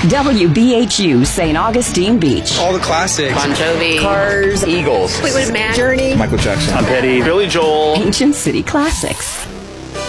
WBHU St. Augustine Beach. All the classics. Bon Jovi. Cars. Eagles. Fleetwood Mac. Journey. Michael Jackson. Tom Petty. Billy Joel. Ancient City Classics.